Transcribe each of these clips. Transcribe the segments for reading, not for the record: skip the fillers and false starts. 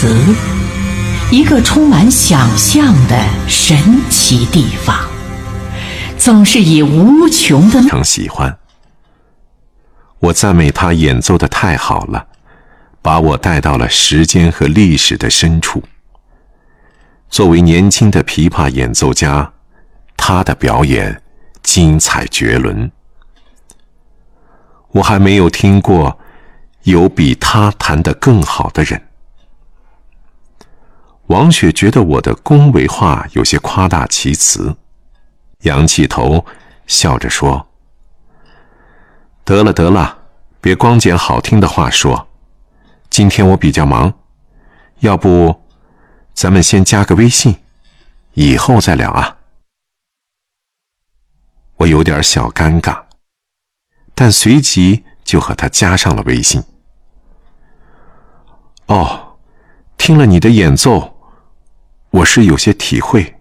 词，一个充满想象的神奇地方，总是以无穷的喜欢。我赞美他演奏得太好了，把我带到了时间和历史的深处。作为年轻的琵琶演奏家，他的表演精彩绝伦。我还没有听过有比他弹得更好的人。王雪觉得我的恭维话有些夸大其词，仰起头笑着说：得了得了，别光捡好听的话说，今天我比较忙，要不咱们先加个微信，以后再聊啊。我有点小尴尬，但随即就和他加上了微信。哦，听了你的演奏，我是有些体会，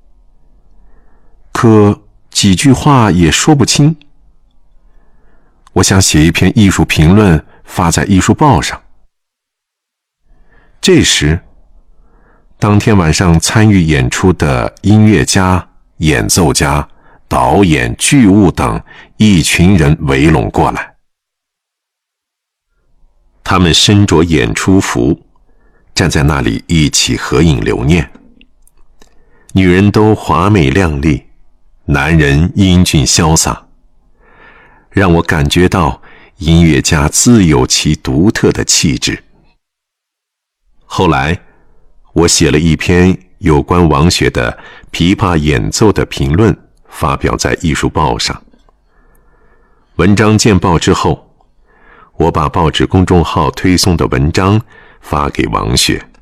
可几句话也说不清。我想写一篇艺术评论发在艺术报上。这时，当天晚上参与演出的音乐家、演奏家、导演、剧务等一群人围拢过来。他们身着演出服，站在那里一起合影留念。女人都华美靓丽，男人英俊潇洒，让我感觉到音乐家自有其独特的气质。后来，我写了一篇有关王雪的琵琶演奏的评论，发表在艺术报上。文章见报之后，我把报纸公众号推送的文章发给王雪。